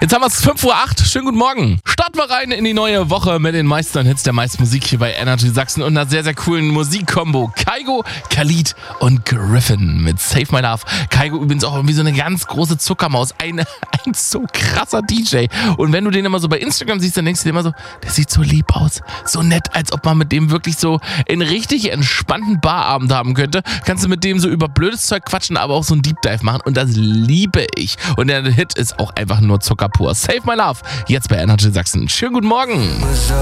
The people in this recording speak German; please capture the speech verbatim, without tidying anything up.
Jetzt haben wir es fünf Uhr acht. Schönen guten Morgen. Starten wir rein in die neue Woche mit den meisten Hits der meisten Musik hier bei Energy Sachsen und einer sehr, sehr coolen Musikkombo. Kygo, Khalid und Griffin mit Save My Love. Kygo übrigens auch irgendwie so eine ganz große Zuckermaus. Ein, ein so krasser D J. Und wenn du den immer so bei Instagram siehst, dann denkst du dir immer so, der sieht so lieb aus. So nett, als ob man mit dem wirklich so einen richtig entspannten Barabend haben könnte. Kannst du mit dem so über blödes Zeug quatschen, aber auch so einen Deep Dive machen. Und das liebe ich. Und der Hit ist auch einfach nur Zucker pur. Save My Love, jetzt bei Energy Sachsen. Schönen guten Morgen.